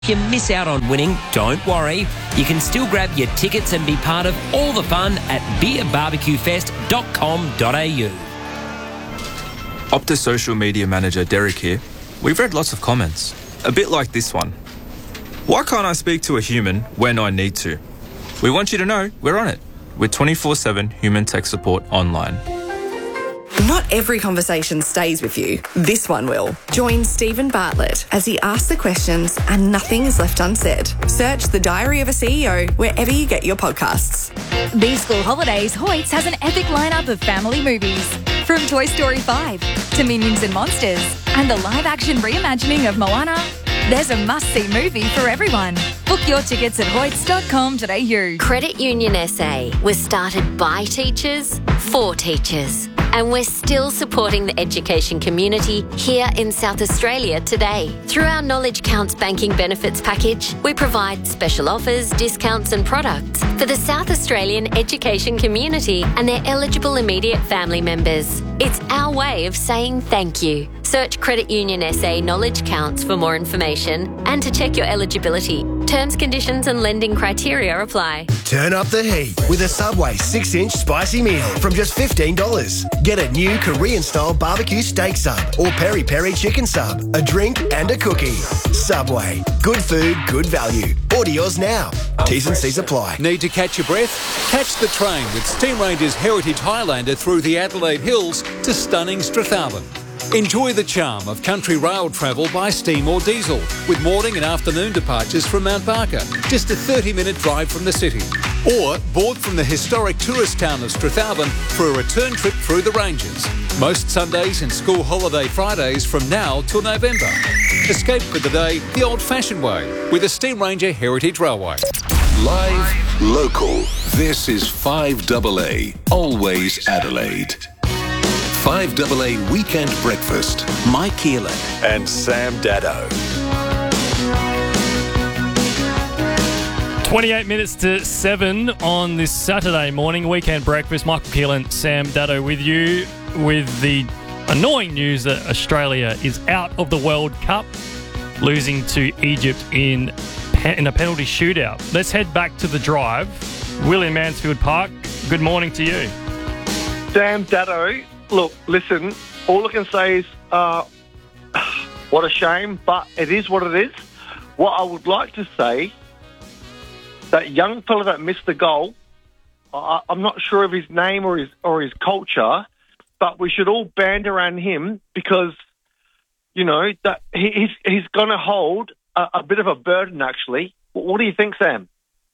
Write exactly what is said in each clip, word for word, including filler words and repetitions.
If you miss out on winning, don't worry. You can still grab your tickets and be part of all the fun at beer barbecue fest dot com dot a u. Optus social media manager Derek here. We've read lots of comments, a bit like this one. Why can't I speak to a human when I need to? We want you to know we're on it with twenty-four seven human tech support online. Not every conversation stays with you. This one will. Join Stephen Bartlett as he asks the questions and nothing is left unsaid. Search The Diary of a C E O wherever you get your podcasts. These school holidays, Hoyts has an epic lineup of family movies. From Toy Story five to Minions and Monsters and the live-action reimagining of Moana, there's a must-see movie for everyone. Book your tickets at hoyts dot com dot a u. Credit Union S A was started by teachers for teachers. And we're still supporting the education community here in South Australia today. Through our Knowledge Counts banking benefits package, we provide special offers, discounts and products for the South Australian education community and their eligible immediate family members. It's our way of saying thank you. Search Credit Union S A Knowledge Counts for more information and to check your eligibility. Terms, conditions and lending criteria apply. Turn up the heat with a Subway six inch spicy meal from just fifteen dollars. Get a new Korean-style barbecue steak sub or peri-peri chicken sub, a drink and a cookie. Subway. Good food, good value. Order yours now. T's and C's apply. Need to catch your breath? Catch the train with Steam Ranger's Heritage Highlander through the Adelaide Hills to stunning Strathallan. Enjoy the charm of country rail travel by steam or diesel, with morning and afternoon departures from Mount Barker, just a thirty minute drive from the city. Or board from the historic tourist town of Strathallan for a return trip through the ranges. Most Sundays and school holiday Fridays from now till November. Escape for the day the old-fashioned way with a Steam Ranger Heritage Railway. Live, local. This is five A A, always Adelaide. five A A Weekend Breakfast. Mike Keelan and Sam Daddo. twenty-eight minutes to seven on this Saturday morning. Weekend Breakfast. Michael Keelan, Sam Daddo with you with the annoying news that Australia is out of the World Cup, losing to Egypt in, in a penalty shootout. Let's head back to the drive. Will in Mansfield Park, good morning to you. Sam Daddo. Look, listen, all I can say is, uh, what a shame, but it is what it is. What I would like to say, that young fella that missed the goal, I, I'm not sure of his name or his or his culture, but we should all band around him because, you know, that he, he's he's going to hold a, a bit of a burden, actually. What, what do you think, Sam?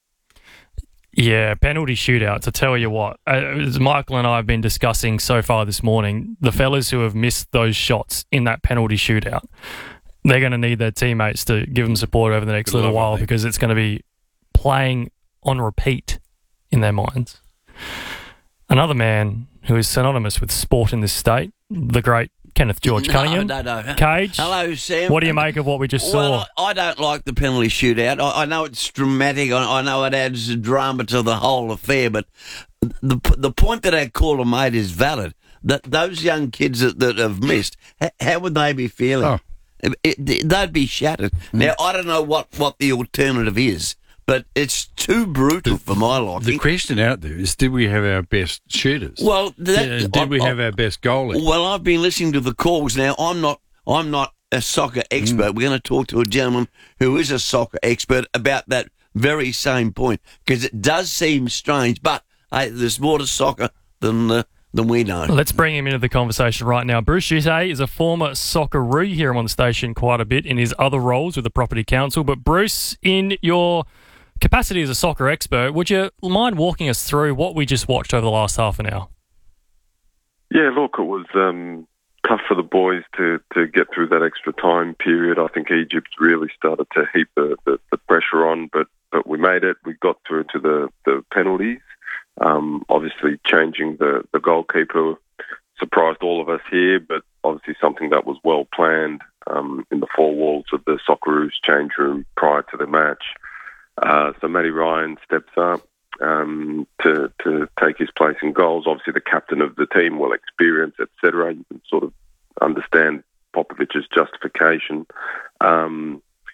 Yeah, penalty shootouts. I tell you what, as Michael and I have been discussing so far this morning, the fellas who have missed those shots in that penalty shootout, they're going to need their teammates to give them support over the next Good little while because it's going to be playing on repeat in their minds. Another man who is synonymous with sport in this state, the great Kenneth George Cunningham. No, no, no. Cage. Hello, Sam. What do you make of what we just well, saw? I, I don't like the penalty shootout. I, I know it's dramatic. I, I know it adds drama to the whole affair, but the the point that our caller made is valid. That those young kids that, that have missed, how, how would they be feeling? Oh. It, it, they'd be shattered. Mm. Now, I don't know what, what the alternative is, but it's too brutal the, for my liking. The question out there is, did we have our best shooters? Well, that, did, did I, we have I, our best goalie? Well, I've been listening to the calls. Now, I'm not I'm not a soccer expert. Mm. We're going to talk to a gentleman who is a soccer expert about that very same point, because it does seem strange, but hey, there's more to soccer than uh, than we know. Let's bring him into the conversation right now. Bruce Gite is a former Socceroo. You hear him on the station quite a bit in his other roles with the Property Council. But Bruce, in your capacity as a soccer expert, would you mind walking us through what we just watched over the last half an hour? Yeah, look, it was um, tough for the boys to, to get through that extra time period. I think Egypt really started to heap the, the, the pressure on, but, but we made it. We got through to the, the penalties. Um, obviously, changing the, the goalkeeper surprised all of us here, but obviously something that was well planned um, in the four walls of the Socceroos change room prior to the match. Uh, so Matty Ryan steps up um, to to take his place in goals. Obviously, the captain of the team, well experienced, et cetera. You can sort of understand Popovic's justification. Um,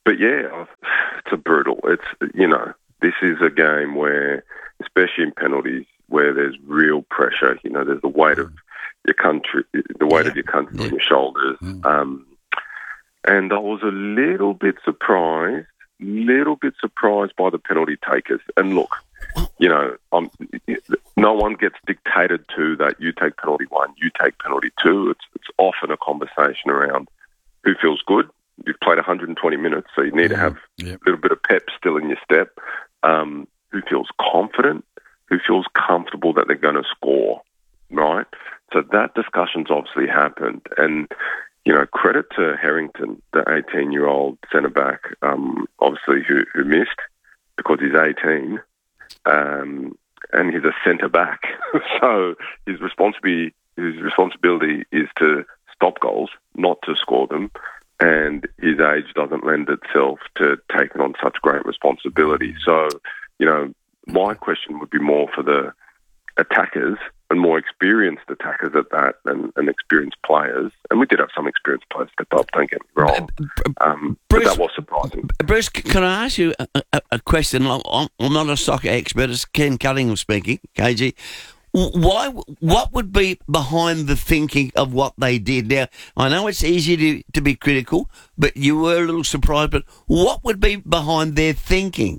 but yeah, it's a brutal. It's, you know, this is a game where, especially in penalties, where there's real pressure. You know, there's the weight of your country, the weight Yeah. of your country Yeah. on your shoulders. Um, and I was a little bit surprised, little bit surprised by the penalty takers. And look, you know, I'm, no one gets dictated to that you take penalty one, you take penalty two. It's it's often a conversation around who feels good. You've played one hundred twenty minutes, so you need to have Yep. a little bit of pep still in your step. Um, who feels confident? Who feels comfortable that they're going to score, right? So that discussion's obviously happened. And, you know, credit to Harrington, the eighteen-year-old centre-back, um, obviously, who, who missed because he's eighteen, um, and he's a centre-back. So his responsibility, his responsibility is to stop goals, not to score them. And his age doesn't lend itself to taking on such great responsibility. So, you know, my question would be more for the attackers and more experienced attackers at that and, and experienced players. And we did have some experienced players step up, don't get me wrong. Um, but Bruce- that was surprising. Bruce, c- can I ask you a, a, a question? I'm, I'm not a soccer expert. It's Ken Cunningham speaking, K G. Why? What would be behind the thinking of what they did? Now, I know it's easy to, to be critical, but you were a little surprised. But what would be behind their thinking?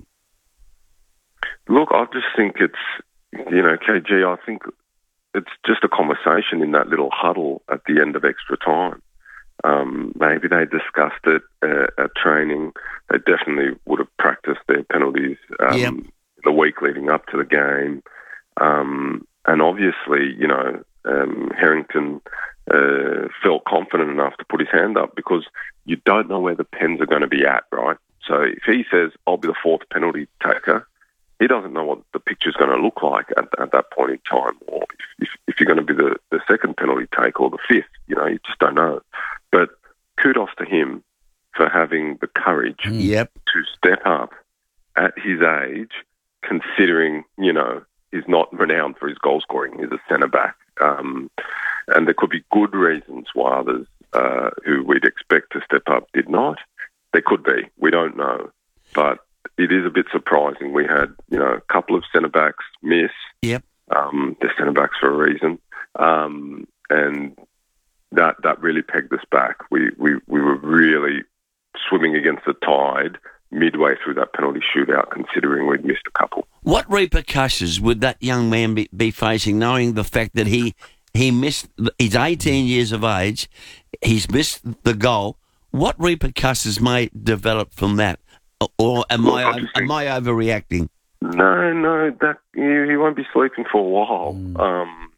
Look, I just think it's, you know, K G, I think it's just a conversation in that little huddle at the end of extra time. Um, maybe they discussed it uh, at training. They definitely would have practiced their penalties um, Yep. the week leading up to the game. Um, and obviously, you know, um, Harrington uh, felt confident enough to put his hand up because you don't know where the pens are going to be at, right? So if he says, I'll be the fourth penalty taker, he doesn't know what the picture's going to look like at, at that point in time, or if, if you're going to be the, the second penalty take or the fifth, you know, you just don't know. But kudos to him for having the courage Yep. to step up at his age, considering, you know, he's not renowned for his goal scoring. He's a centre-back. Um, and there could be good reasons why others uh, who we'd expect to step up did not. There could be. We don't know. But it is a bit surprising. We had, you know, a couple of centre-backs miss. Yep. Um, they're centre-backs for a reason. Um, and that that really pegged us back. We, we, we were really swimming against the tide midway through that penalty shootout, considering we'd missed a couple. What repercussions would that young man be, be facing, knowing the fact that he he missed? He's eighteen years of age. He's missed the goal. What repercussions may develop from that, or am Look, I I just am I overreacting? No, no, that he, he won't be sleeping for a while. Um,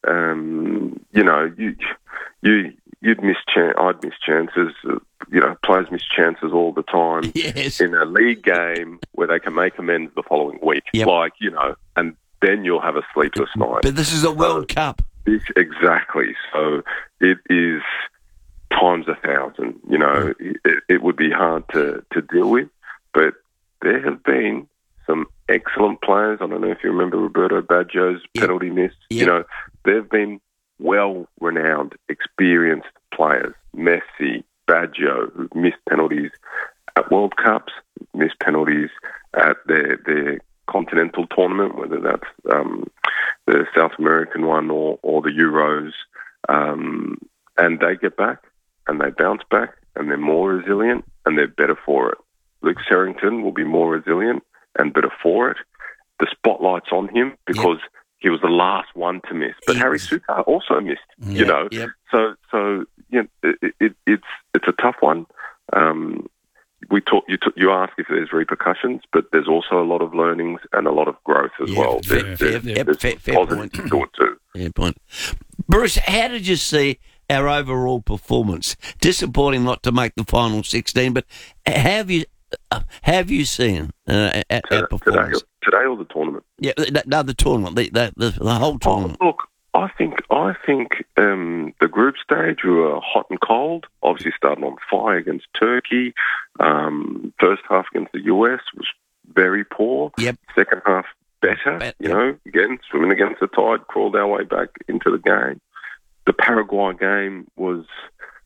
um, you know, you you you'd miss chan- I'd miss chances. Uh, you know, players miss chances all the time. Yes. In a league game where they can make amends the following week, Yep. like you know, and then you'll have a sleepless night. But this is a World Cup. This, exactly. So it is times a thousand. You know, it, it would be hard to, to deal with, but there have been some excellent players. I don't know if you remember Roberto Baggio's Yep. penalty miss. Yep. You know, they've been well-renowned, experienced players. Messi, Baggio, who've missed penalties at World Cups, missed penalties at their their continental tournament, whether that's um, the South American one or, or the Euros, um, and they get back and they bounce back and they're more resilient and they're better for it. Luke Harrington will be more resilient and better for it. The spotlight's on him because yep. he was the last one to miss, but Harry Sukar also missed. Yep. You know, Yep. so so you know, it, it, it's it's a tough one. Um, We talk. You, t- you ask if there's repercussions, but there's also a lot of learnings and a lot of growth as Yeah, well. fair- There's, fair- there's, fair- there's fair- fair positives point. to it too. Fair point. Bruce, how did you see our overall performance? Disappointing not to make the final sixteen, but have you uh, have you seen uh, our, our performance today, today or the tournament? Yeah, no, the tournament, the the, the, the whole tournament. Oh, look, I think I think um, the group stage we were hot and cold. Obviously, starting on fire against Turkey. Um, first half against the U S was very poor. Yep. Second half better. Bet- you know, again swimming against the tide, crawled our way back into the game. The Paraguay game was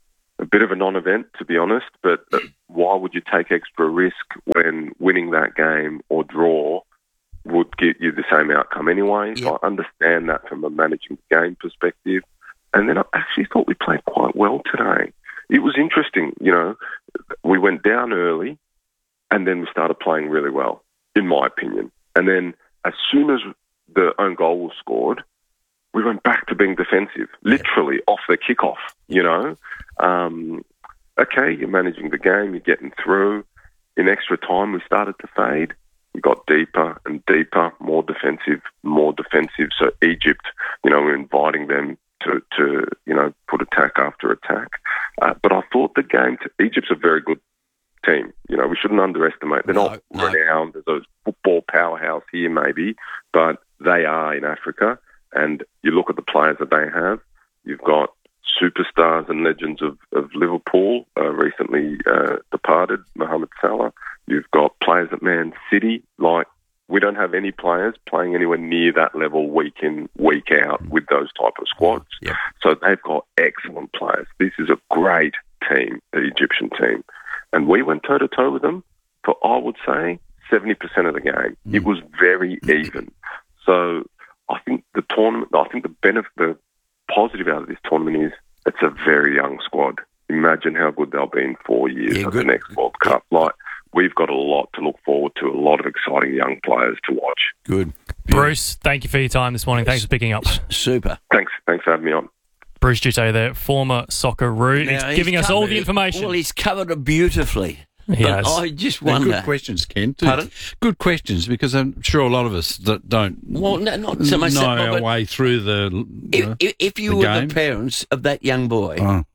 a bit of a non-event, to be honest, but uh, why would you take extra risk when winning that game or draw would get you the same outcome anyway? So I understand that from a managing the game perspective. And then I actually thought we played quite well today. It was interesting, you know, we went down early and then we started playing really well, in my opinion. And then as soon as the own goal was scored, we went back to being defensive, literally off the kickoff, you know. Um, okay, you're managing the game, you're getting through. In extra time, we started to fade. We got deeper and deeper, more defensive, more defensive. So Egypt, you know, we're inviting them to, to you know, put attack after attack. Uh, but I thought the game, to, Egypt's a very good team. You know, we shouldn't underestimate. They're no, not no. renowned as a football powerhouse here, maybe, but they are in Africa. And you look at the players that they have. You've got superstars and legends of, of Liverpool, uh, recently uh, departed, Mohamed Salah. You've got players at Man City. Like, we don't have any players playing anywhere near that level week in, week out with those type of squads. Yep. So they've got excellent players. This is a great team, the Egyptian team. And we went toe-to-toe with them for, I would say, seventy percent of the game. Mm. It was very even. So I think the tournament, I think the benefit, the positive out of this tournament is it's a very young squad. Imagine how good they'll be in four years yeah, at the next World Cup. Like, we've got a lot to look forward to, a lot of exciting young players to watch. Good. Bruce, thank you for your time this morning. Thanks for picking up. Super. Thanks. Thanks for having me on. Bruce Dutte there, former Socceroo. He's, he's giving us all the information. Well, he's covered it beautifully. He but has. I just They're wonder. good questions, Ken. Too. Pardon? Good questions, because I'm sure a lot of us that don't well, no, not so much know that, our but way through the. You if, know, if, if you the were game. the parents of that young boy, Oh.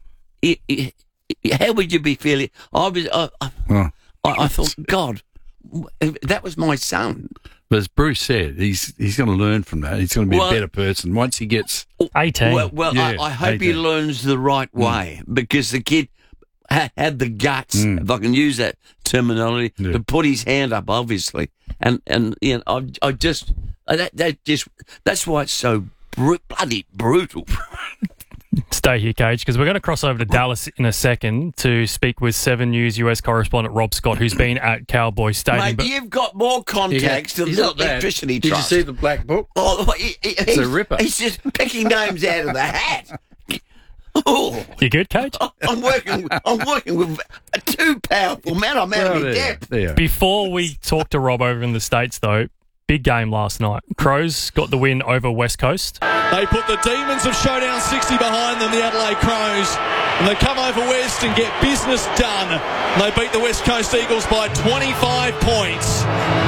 i i how would you be feeling? I was, I, I, Oh. I, I thought, God, that was my son. But as Bruce said, he's he's going to learn from that. He's going to be Well- a better person once he gets eighteen. Well, well Yeah, I, I hope he eighteen. learns the right way because the kid ha- had the guts, if I can use that terminology, Yeah. to put his hand up, obviously, and and you know, I, I just that that just that's why it's so br- bloody brutal. Stay here, Cage, because we're going to cross over to Dallas in a second to speak with Seven News U S correspondent Rob Scott, who's been at Cowboy Stadium. Mate, but you've got more contacts than He's the not bad. electricity Did trust. you see the black book? Oh, he, he, It's he's, a ripper. He's just picking names out of the hat. Oh, you good, Cage? I'm working. With, I'm working with two powerful men. I'm out Well, of there, depth. there. Before we talk to Rob over in the States, though, big game last night. Crows got the win over West Coast. They put the Demons of Showdown sixty behind them, the Adelaide Crows, and they come over West and get business done. And they beat the West Coast Eagles by twenty-five points.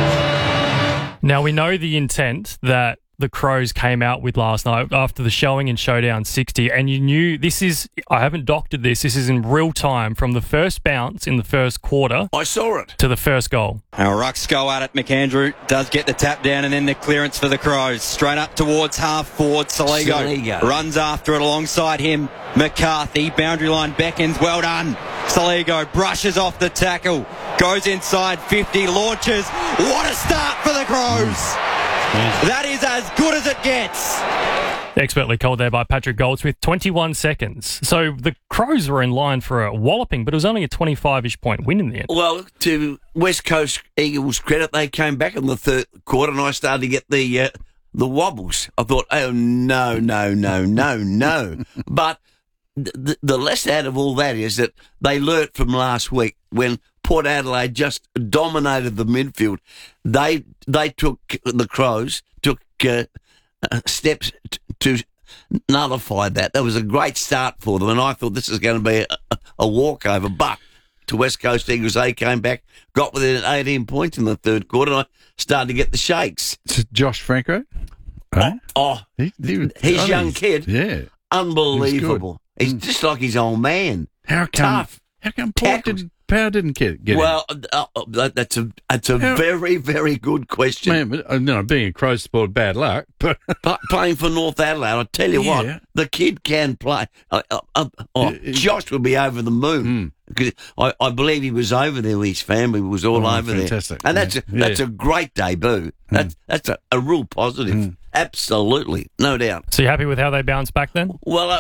Now, we know the intent that the Crows came out with last night after the showing in Showdown sixty, and you knew this is, I haven't doctored this, this is in real time from the first bounce in the first quarter. I saw it. To the first goal. Our Rucks go at it. McAndrew does get the tap down and then the clearance for the Crows. Straight up towards half forward. Saligo, Saligo. runs after it alongside him. McCarthy, boundary line beckons. Well done. Saligo brushes off the tackle. Goes inside fifty, launches. What a start for the Crows. That is as good as it gets. Expertly called there by Patrick Goldsmith, twenty-one seconds. So the Crows were in line for a walloping, but it was only a twenty-five-ish point win in the end. Well, to West Coast Eagles' credit, they came back in the third quarter, and I started to get the uh, the wobbles. I thought, oh no, no, no, no, no. But the, the lesson out of all that is that they learnt from last week when Port Adelaide just dominated the midfield. They they took the Crows took uh, uh, steps t- to nullify that. That was a great start for them, and I thought this is going to be a, a walkover. But to West Coast Eagles, they came back, got within eighteen points in the third quarter, and I started to get the shakes. It's Josh Franco. Oh, oh he, he, his oh, young he's- kid, Yeah. unbelievable. He's Mm. just like his old man. How come? Tough. How come Paul Tackles. didn't, Power didn't get, get Well, uh, uh, that- that's a that's a How- very very good question. him? Man, but, uh, no, being a Crows sport, bad luck. But But playing for North Adelaide, I tell you Yeah. what, the kid can play. Uh, uh, uh, oh, Josh would be over the moon because I, I believe he was over there with his family. Was all Oh, over fantastic. there, and that's a, Yeah. that's a great debut. That's that's a, a real positive. Absolutely, no doubt. So you happy with how they bounced back then? Well, uh,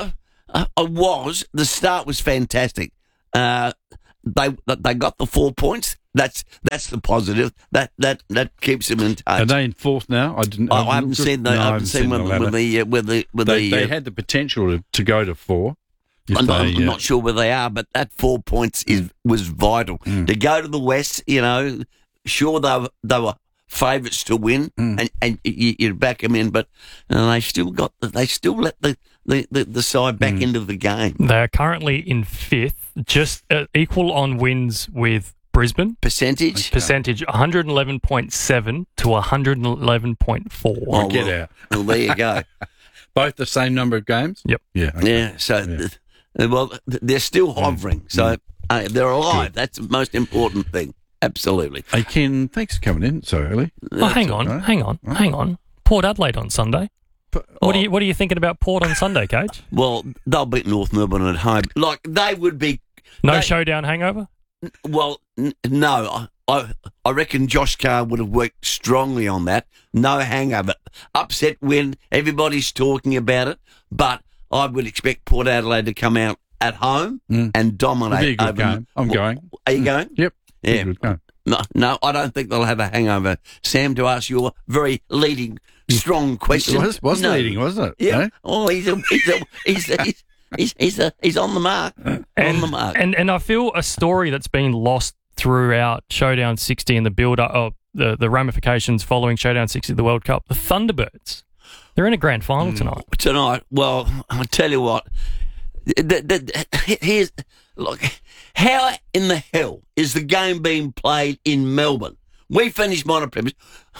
uh, I was. The start was fantastic. Uh, they they got the four points. That's that's the positive. That that that keeps them in touch. Are they in fourth now? I didn't. I, I haven't seen the. No, I haven't seen, the with, with the uh, with the with they, the. they uh, had the potential to, to go to four. I'm, they, I'm uh, not sure where they are, but that four points is was vital Mm. to go to the West. You know, sure they were, they were favourites to win, Mm. and and you, you back them in, but uh, they still got the, they still let the, the, the, the side back Mm. into the game. They are currently in fifth, just uh, equal on wins with Brisbane. Percentage? Percentage, one eleven point seven to one eleven point four. Oh, get well, out. Well, there you go. Both the same number of games? Yep. Yeah. okay. Yeah, so th- well, th- they're still hovering, so uh, they're alive. That's the most important thing. Absolutely. Hey, Ken, thanks for coming in so early. Oh, hang on, right. hang on, hang on. Port Adelaide on Sunday. What are you What are you thinking about Port on Sunday, Cage? Well, they'll beat North Melbourne at home. Like they would be. No they- showdown hangover. Well, n- no. I I reckon Josh Carr would have worked strongly on that. No hangover. Upset win. Everybody's talking about it, but I would expect Port Adelaide to come out at home Mm. and dominate. It'll be a good over- game. I'm Well, going. Are you going? Yep. Yeah. Be a good game. No, no, I don't think they'll have a hangover. Sam, to ask your very leading, strong question. It was, was no. leading, wasn't it? Yeah. No? Oh, he's a, he's a, he's a, he's he's he's, a, he's on the mark. on And, the mark. and and I feel a story that's been lost throughout Showdown sixty and the build up of the, the ramifications following Showdown sixty of the World Cup. The Thunderbirds, they're in a grand final tonight. Tonight, well, I'll tell you what. The, the, the, here's look. How in the hell is the game being played in Melbourne? We finished minor premise.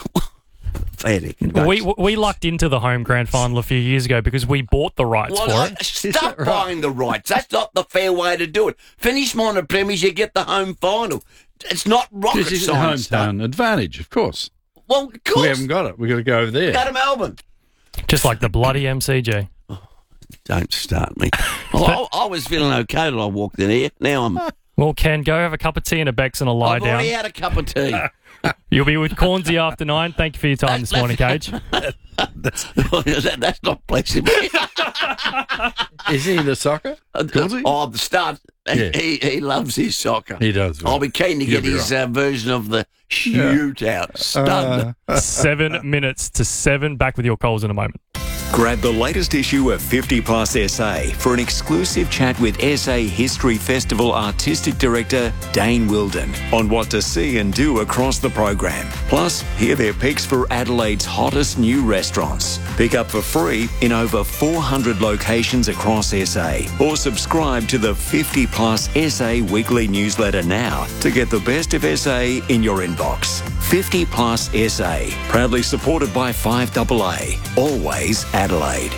Fair dinkum. We we lucked into the home grand final a few years ago because we bought the rights Well, for I- it. stop buying the rights. That's not the fair way to do it. Finish minor premies, you get the home final. It's not rocket This is a science. stuff. hometown advantage, of course. Well, of course. We haven't got it. We've got to go over there. Go to Melbourne. Just like the bloody M C G. Don't start me. Well, I, I was feeling okay till I walked in here. Now I'm. Well, Ken, go have a cup of tea and a Bex and a lie I've down. already had a cup of tea. You'll be with Cornsey after nine. Thank you for your time this morning, Cage. that, that's not blessing me. Is he into soccer? Cornsey? Oh, the start. Yeah. He he loves his soccer. He does. I'll be keen to You'll get be his right. uh, version of the shootout. Stud. Seven minutes to seven. Back with your calls in a moment. Grab the latest issue of fifty plus S A for an exclusive chat with S A History Festival Artistic Director Dane Wilden on what to see and do across the program. Plus, hear their picks for Adelaide's hottest new restaurants. Pick up for free in over four hundred locations across S A or subscribe to the fifty plus S A weekly newsletter now to get the best of S A in your inbox. fifty plus S A, proudly supported by five double A, always Adelaide.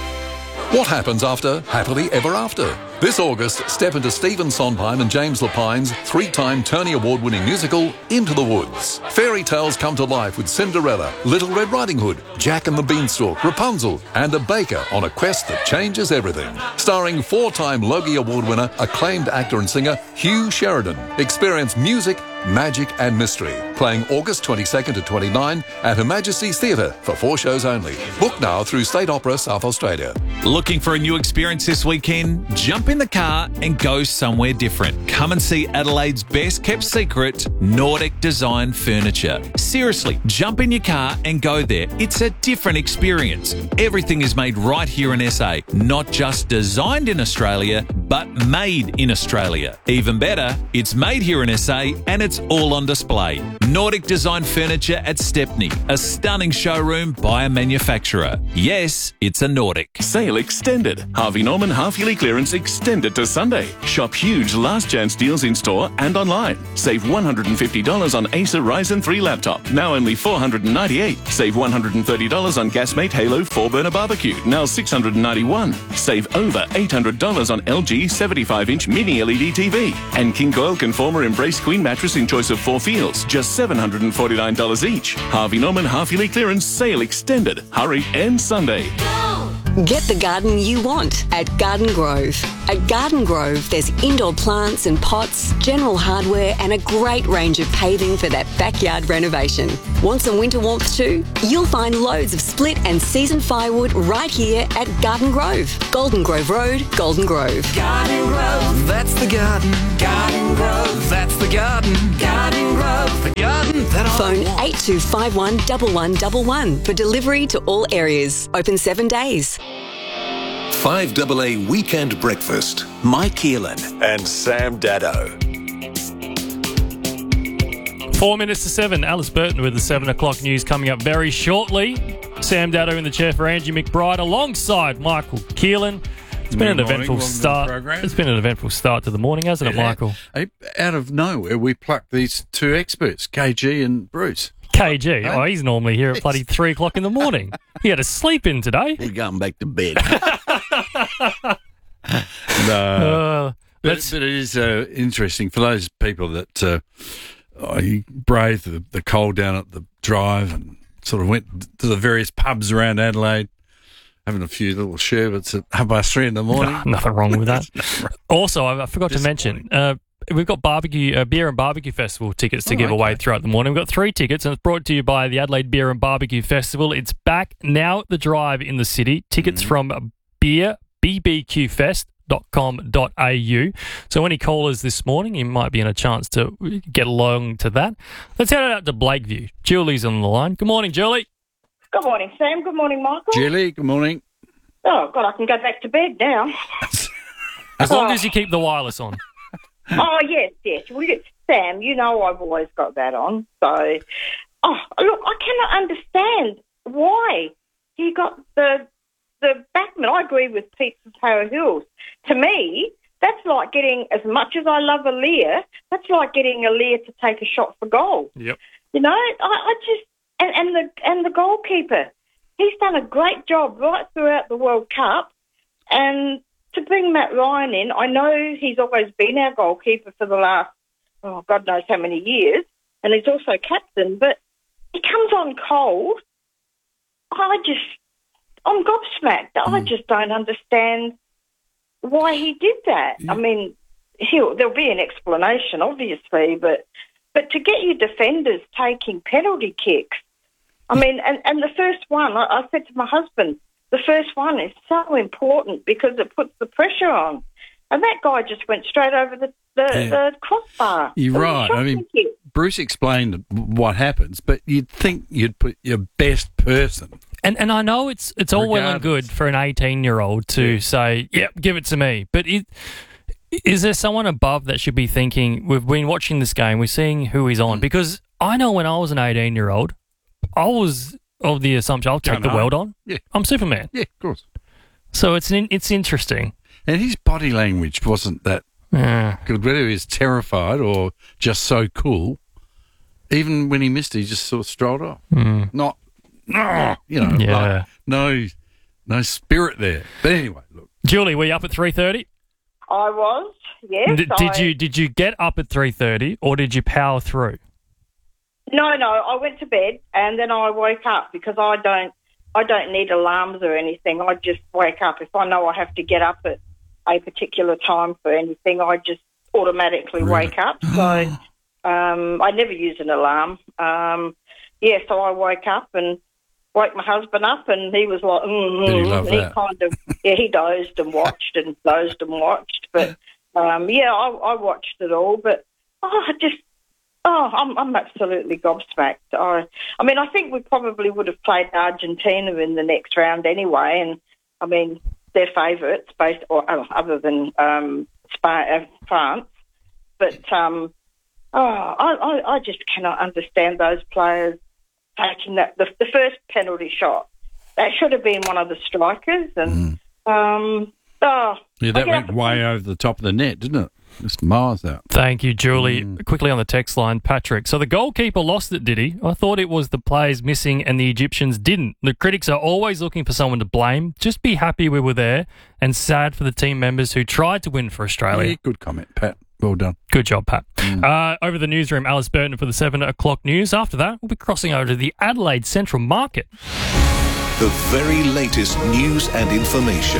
What happens after Happily Ever After? This August, step into Stephen Sondheim and James Lapine's three-time Tony Award-winning musical, Into the Woods. Fairy tales come to life with Cinderella, Little Red Riding Hood, Jack and the Beanstalk, Rapunzel, and a baker on a quest that changes everything. Starring four-time Logie Award winner, acclaimed actor and singer Hugh Sheridan. Experience music, magic and mystery. Playing August twenty-second to twenty-ninth at Her Majesty's Theatre for four shows only. Book now through State Opera South Australia. Looking for a new experience this weekend? Jump in the car and go somewhere different. Come and see Adelaide's best kept secret, Nordic Design Furniture. Seriously, jump in your car and go there. It's a different experience. Everything is made right here in S A. Not just designed in Australia, but made in Australia. Even better, it's made here in S A and it's all on display. Nordic Design Furniture at Stepney, a stunning showroom by a manufacturer. Yes, it's a Nordic. Sale extended. Harvey Norman half-yearly clearance extended to Sunday. Shop huge last chance deals in store and online. Save one hundred fifty dollars on Acer Ryzen three laptop, now only four hundred ninety-eight dollars. Save one hundred thirty dollars on Gasmate Halo four burner barbecue, now six hundred ninety-one dollars. Save over eight hundred dollars on L G seventy-five inch mini L E D T V. And King Coil Conformer Embrace Queen mattress in choice of four feels, just seven hundred forty-nine dollars each. Harvey Norman half-yearly clearance sale extended. Hurry, end Sunday. Get the garden you want at Garden Grove. At Garden Grove, there's indoor plants and pots, general hardware, and a great range of paving for that backyard renovation. Want some winter warmth too? You'll find loads of split and seasoned firewood right here at Garden Grove. Golden Grove Road, Golden Grove. Garden Grove, that's the garden. Garden Grove, that's the garden. Garden Grove, the garden that I Phone want. eight two five one, one one one one for delivery to all areas. Open seven days. five double A Weekend Breakfast. Mike Keelan and Sam Daddo. Four minutes to seven. Alice Burton with the seven o'clock news coming up very shortly. Sam Daddo in the chair for Angie McBride alongside Michael Keelan. It's been Good an morning, eventful welcome to the start. program. It's been an eventful start to the morning, hasn't it, Yeah. Michael? Hey, out of nowhere, we plucked these two experts, K G and Bruce. K G, oh, he's normally here at bloody three o'clock in the morning. He had a sleep in today. He's going back to bed. No. Uh, but, but it is uh, interesting for those people that uh, oh, you braved the, the cold down at the drive and sort of went to the various pubs around Adelaide, having a few little sherbets at half past three in the morning. No, nothing wrong with that. Also, I, I forgot to mention, uh, we've got barbecue, uh, beer and barbecue festival tickets to Oh, give okay. away throughout the morning. We've got three tickets, and it's brought to you by the Adelaide Beer and Barbecue Festival. It's back now at the Drive in the city. Tickets Mm-hmm. from beer b b q fest dot com dot a u. So any callers this morning, you might be in a chance to get along to that. Let's head out to Blakeview. Julie's on the line. Good morning, Julie. Good morning, Sam. Good morning, Michael. Julie, good morning. Oh, God, I can go back to bed now. As long Oh. as you keep the wireless on. Oh, yes, yes. Well, you, Sam, you know I've always got that on. So, oh, look, I cannot understand why he got the the backman. I agree with Pete from Tower Hills. To me, that's like getting, as much as I love Aaliyah, that's like getting Aaliyah to take a shot for goal. Yep. You know, I, I just and, and the and the goalkeeper, he's done a great job right throughout the World Cup. And to bring Matt Ryan in, I know he's always been our goalkeeper for the last, oh, God knows how many years, and he's also captain, but he comes on cold. I just, I'm gobsmacked. I just don't understand why he did that. I mean, he'll, there'll be an explanation, obviously, but but to get your defenders taking penalty kicks, I mean, and, and the first one, I, I said to my husband, the first one is so important because it puts the pressure on. And that guy just went straight over the, the, Yeah. the crossbar. It You're was a right. I shocking mean, kick. Bruce explained what happens, but you'd think you'd put your best person. And and I know it's it's all well and good for an eighteen-year-old to say, yep, give it to me. But it, is there someone above that should be thinking, we've been watching this game, we're seeing who he's on? Because I know when I was an eighteen-year-old, I was of the assumption, I'll take Gun the up. world on. Yeah. I'm Superman. Yeah, of course. So it's in, it's interesting. And his body language wasn't that Yeah. good. Whether he was terrified or just so cool, even when he missed it, he just sort of strolled off. Mm. Not, oh, you know, Yeah. like, no, no spirit there. But anyway, look. Julie, were you up at three thirty? I was, yes. Did, did I- you did you get up at three thirty or did you power through? No, no, I went to bed and then I woke up because I don't I don't need alarms or anything. I just wake up. If I know I have to get up at a particular time for anything, I just automatically wake up. So um, I never use an alarm. Um, yeah, so I woke up and woke my husband up and he was like, mm, Did he mm, love and he that? kind of, yeah, he dozed and watched and dozed and watched. But um, yeah, I, I watched it all. But oh, I just, Oh, I'm, I'm absolutely gobsmacked. I, I mean, I think we probably would have played Argentina in the next round anyway, and I mean, they're favourites, based or uh, other than um, Spain, uh, France. But um, oh, I, I, I just cannot understand those players taking that the, the first penalty shot. That should have been one of the strikers, and um, oh, Yeah, that I get went up- way over the top of the net, didn't it? Just miles out. Thank you, Julie. Mm. Quickly on the text line, Patrick. So the goalkeeper lost it, did he? I thought it was the players missing and the Egyptians didn't. The critics are always looking for someone to blame. Just be happy we were there and sad for the team members who tried to win for Australia. Yeah, good comment, Pat. Well done. Good job, Pat. Uh, over the newsroom, Alice Burton for the seven o'clock news. After that, we'll be crossing over to the Adelaide Central Market. the very latest news and information.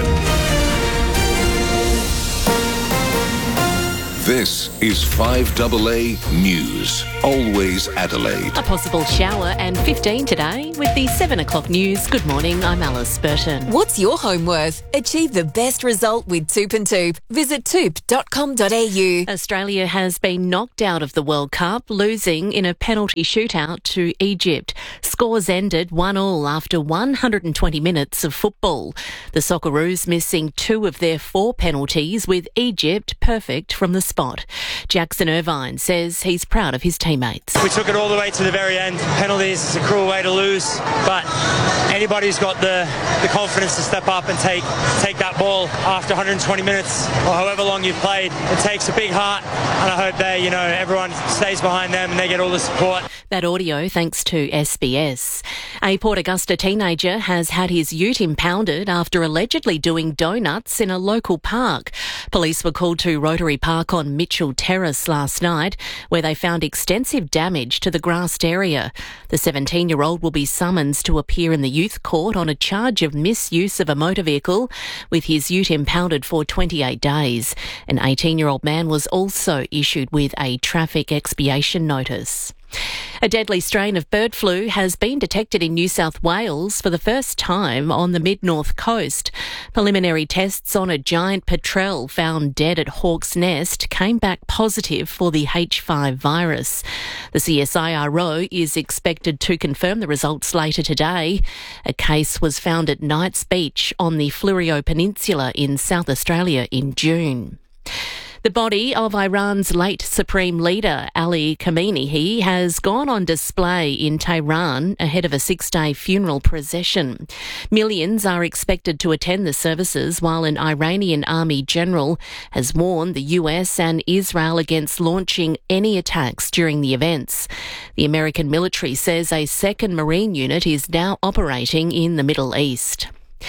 This is five A A News. Always Adelaide. A possible shower and fifteen today with the seven o'clock news. Good morning, I'm Alice Burton. What's your home worth? Achieve the best result with Toop and Toop. Visit toop dot com dot a u. Australia has been knocked out of the World Cup, losing in a penalty shootout to Egypt. Scores ended one all after one hundred twenty minutes of football. The Socceroos missing two of their four penalties, with Egypt perfect from the spot. Jackson Irvine says he's proud of his teammates. We took it all the way to the very end. Penalties is a cruel way to lose, but anybody who's got the, the confidence to step up and take take that ball after one hundred twenty minutes or however long you've played, it takes a big heart, and I hope they, you know, everyone stays behind them and they get all the support. That audio thanks to S B S. A Port Augusta teenager has had his ute impounded after allegedly doing donuts in a local park. Police were called to Rotary Park on Mitchell Terrace last night, where they found extensive damage to the grassed area. The seventeen-year-old will be summoned to appear in the youth court on a charge of misuse of a motor vehicle, with his ute impounded for twenty-eight days. An eighteen-year-old man was also issued with a traffic expiation notice. A deadly strain of bird flu has been detected in New South Wales for the first time on the mid-north coast. Preliminary tests on a giant petrel found dead at Hawk's Nest came back positive for the H five virus. The C S I R O is expected to confirm the results later today. A case was found at Knights Beach on the Fleurieu Peninsula in South Australia in June. The body of Iran's late Supreme Leader, Ali Khamenei, has gone on display in Tehran ahead of a six-day funeral procession. Millions are expected to attend the services, while an Iranian army general has warned the U S and Israel against launching any attacks during the events. The American military says a second Marine unit is now operating in the Middle East.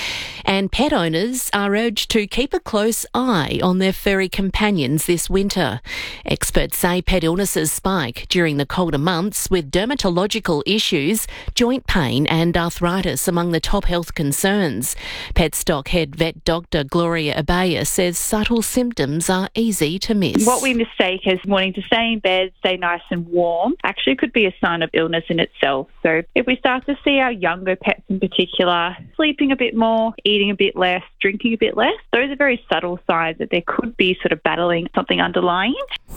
And pet owners are urged to keep a close eye on their furry companions this winter. Experts say pet illnesses spike during the colder months, with dermatological issues, joint pain and arthritis among the top health concerns. Petstock head vet Doctor Gloria Abaya says subtle symptoms are easy to miss. What we mistake as wanting to stay in bed, stay nice and warm, actually could be a sign of illness in itself. So if we start to see our younger pets in particular sleeping a bit more, eating a bit less, drinking a bit less, those are very subtle signs that there could be sort of battling something underlying.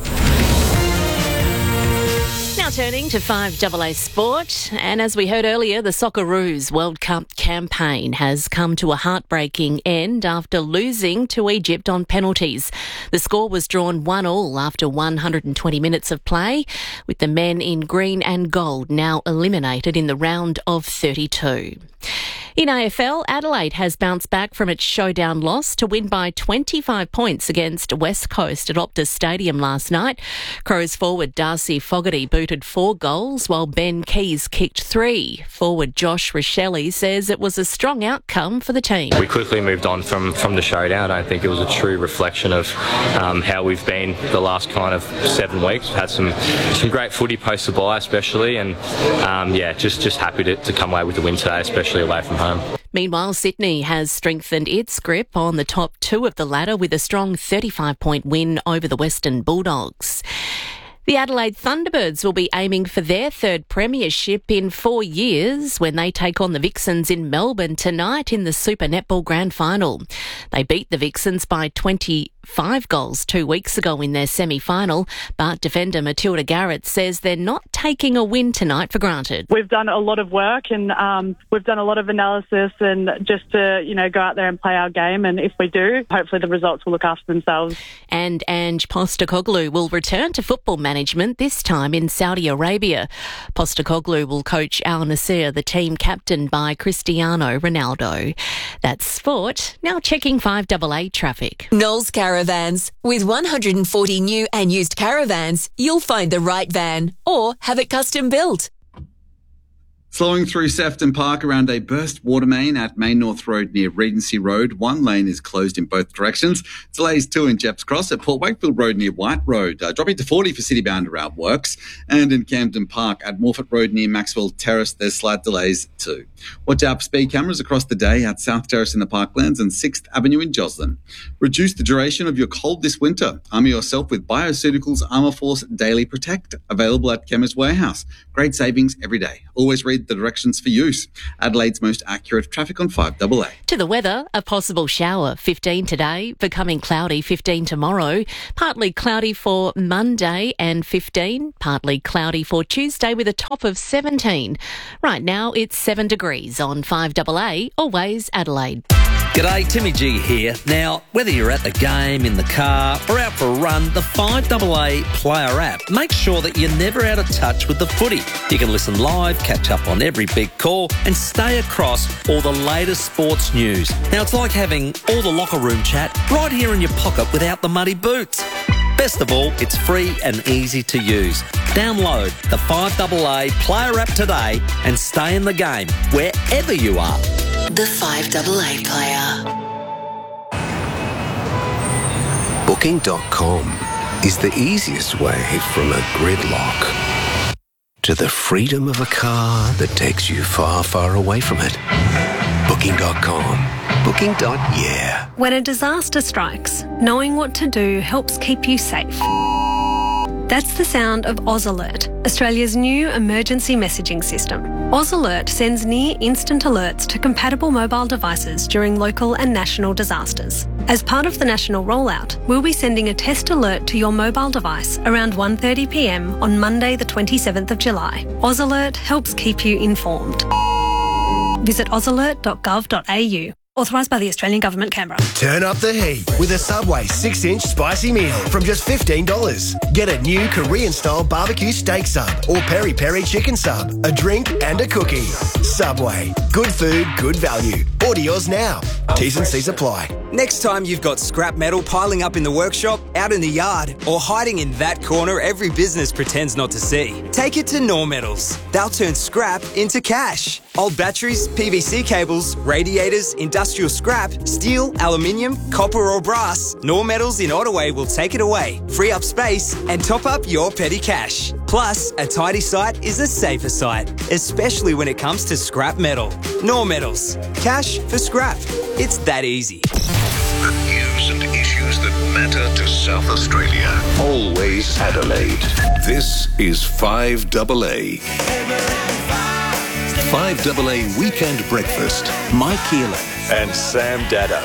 Now turning to five A A Sport, and as we heard earlier, the Socceroos World Cup campaign has come to a heartbreaking end after losing to Egypt on penalties. The score was drawn one all after one hundred twenty minutes of play, with the men in green and gold now eliminated in the round of thirty-two. In A F L, Adelaide has bounced back from its showdown loss to win by twenty-five points against West Coast at Optus Stadium last night. Crows forward Darcy Fogarty booted four goals, while Ben Keys kicked three. Forward Josh Rochelle says it was a strong outcome for the team. We quickly moved on from, from the showdown. I think it was a true reflection of um, how we've been the last kind of seven weeks. We've had some some great footy post the bye especially, and um, yeah, just, just happy to, to come away with the win today, especially away from home. Meanwhile, Sydney has strengthened its grip on the top two of the ladder with a strong thirty-five point win over the Western Bulldogs. The Adelaide Thunderbirds will be aiming for their third premiership in four years when they take on the Vixens in Melbourne tonight in the Super Netball Grand Final. They beat the Vixens by twenty-five goals two weeks ago in their semi-final, but defender Matilda Garrett says they're not taking a win tonight for granted. We've done a lot of work and um, we've done a lot of analysis, and just to, you know, go out there and play our game, and if we do, hopefully the results will look after themselves. And Ange Postecoglou will return to football management this time in Saudi Arabia. Postecoglou will coach Al Nassr, the team captained by Cristiano Ronaldo. That's sport. Now checking five A A traffic. Knowles Caravans. With one hundred forty new and used caravans, you'll find the right van or have it custom built. Slowing through Sefton Park around a burst water main at Main North Road near Regency Road. One lane is closed in both directions. Delays two in Jeps Cross at Port Wakefield Road near White Road. Uh, dropping to forty for city-bound around works. And in Camden Park at Morfett Road near Maxwell Terrace, there's slight delays too. Watch out for speed cameras across the day at South Terrace in the Parklands and sixth Avenue in Joslin. Reduce the duration of your cold this winter. Armour yourself with Bioceuticals Armour Force Daily Protect. Available at Chemist Warehouse. Great savings every day. Always read the directions for use. Adelaide's most accurate traffic on five double A. To the weather, a possible shower, fifteen today, becoming cloudy, fifteen tomorrow, partly cloudy for Monday and fifteen, partly cloudy for Tuesday with a top of seventeen. Right now it's seven degrees on five double A, always Adelaide. G'day, Timmy G here. Now, whether you're at the game, in the car or out for a run, the five double A Player app makes sure that you're never out of touch with the footy. You can listen live, catch up on every big call and stay across all the latest sports news. Now, it's like having all the locker room chat right here in your pocket without the muddy boots. Best of all, it's free and easy to use. Download the five double A Player app today and stay in the game wherever you are. The five double A Player. Booking dot com is the easiest way from a gridlock to the freedom of a car that takes you far, far away from it. Booking dot com. Booking. Yeah. When a disaster strikes, knowing what to do helps keep you safe. That's the sound of Oz Alert, Australia's new emergency messaging system. Oz Alert sends near instant alerts to compatible mobile devices during local and national disasters. As part of the national rollout, we'll be sending a test alert to your mobile device around one thirty p m on Monday the twenty-seventh of July. Oz Alert helps keep you informed. Visit oz alert dot gov dot a u. Authorised by the Australian Government, Canberra. Turn up the heat with a Subway six inch spicy meal from just fifteen dollars. Get a new Korean-style barbecue steak sub or peri-peri chicken sub, a drink and a cookie. Subway. Good food, good value. Order yours now. T's and C's apply. Next time you've got scrap metal piling up in the workshop, out in the yard, or hiding in that corner every business pretends not to see, take it to Nor Metals. They'll turn scrap into cash. Old batteries, P V C cables, radiators, industrial scrap, steel, aluminium, copper or brass, Nor Metals in Ottaway will take it away, free up space and top up your petty cash. Plus, a tidy site is a safer site, especially when it comes to scrap metal. Nor Metals. Cash for scrap. It's that easy. The news and issues that matter to South Australia. Always Adelaide. This is five double A. five double A Weekend Breakfast. Mike Keelan and Sam Dado.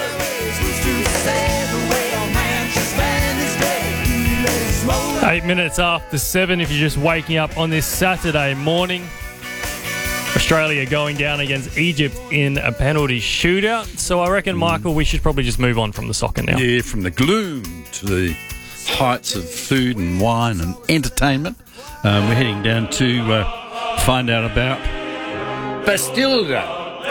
Eight minutes after seven, if you're just waking up on this Saturday morning. Australia going down against Egypt in a penalty shootout. So I reckon, Michael, we should probably just move on from the soccer now. Yeah, from the gloom to the heights of food and wine and entertainment. Um, we're heading down to uh, find out about Bastilda.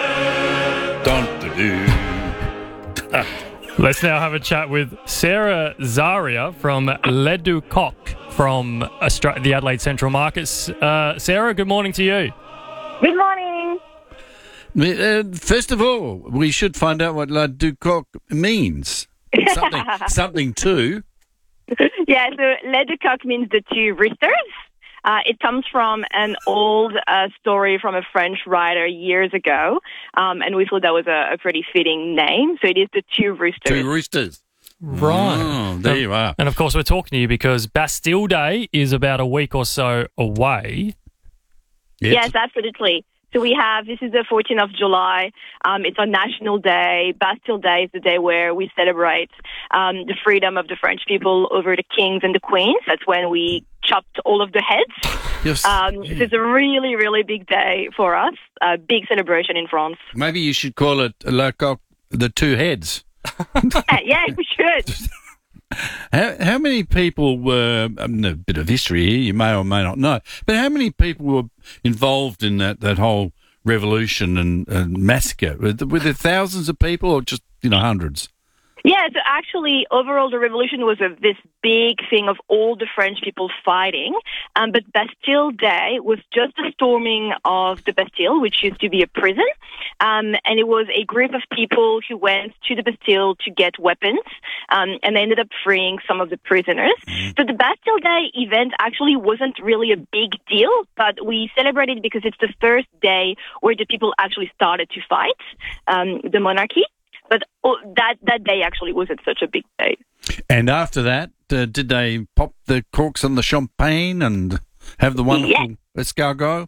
Dun-dun-dun. Let's now have a chat with Sarah Zaria from Le Du Coq from Austra- the Adelaide Central Markets. Uh, Sarah, good morning to you. Good morning. Uh, first of all, we should find out what Le Du Coq means. Something, something too. Yeah, so Le Du Coq means the two roosters. Uh, it comes from an old uh, story from a French writer years ago, um, and we thought that was a, a pretty fitting name. So it is the two roosters. Two roosters. Right. Oh, there and, you are. And, of course, we're talking to you because Bastille Day is about a week or so away. Yes, yes absolutely. So we have, this is the fourteenth of July. Um, it's our national day. Bastille Day is the day where we celebrate um, the freedom of the French people over the kings and the queens. That's when we chopped all of the heads. Yes. Um, so it's a really, really big day for us. A big celebration in France. Maybe you should call it Le Coq, the two heads. uh, yeah, we should. How, how many people were, um, a bit of history here, you may or may not know, but how many people were involved in that, that whole revolution and, and massacre? Were there, were there thousands of people or just, you know, hundreds? Yeah, so actually, overall, the revolution was a, this big thing of all the French people fighting. Um, but Bastille Day was just the storming of the Bastille, which used to be a prison. Um, and it was a group of people who went to the Bastille to get weapons. Um, and they ended up freeing some of the prisoners. So the Bastille Day event actually wasn't really a big deal, but we celebrated because it's the first day where the people actually started to fight um, the monarchy. But oh, that, that day actually wasn't such a big day. And after that, uh, did they pop the corks on the champagne and have the wonderful Yeah. escargot?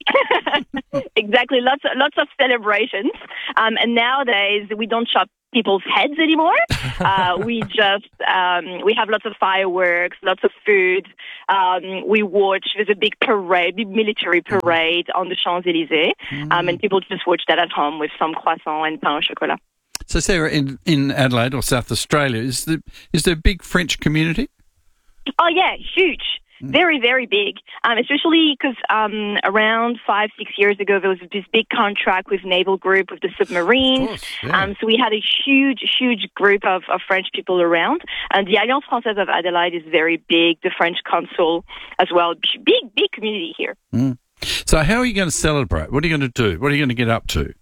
Exactly, lots of, lots of celebrations. Um, and nowadays, we don't chop people's heads anymore. Uh, we just, um, we have lots of fireworks, lots of food. Um, we watch, there's a big parade, big military parade on the Champs-Élysées. Um, and people just watch that at home with some croissant and pain au chocolat. So, Sarah, in, in Adelaide or South Australia, is there, is there a big French community? Oh, yeah, huge. Very, very big, um, especially because um, around five, six years ago, there was this big contract with Naval Group with the submarines. Course, yeah. um, so we had a huge, huge group of, of French people around. And the Alliance Française of Adelaide is very big, the French Consul as well. Big, big community here. Mm. So how are you going to celebrate? What are you going to do? What are you going to get up to?